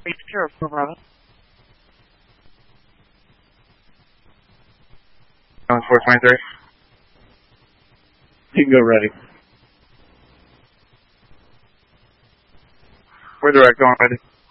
Sure, Bravo. 423. You can go ready. We're direct, going ready.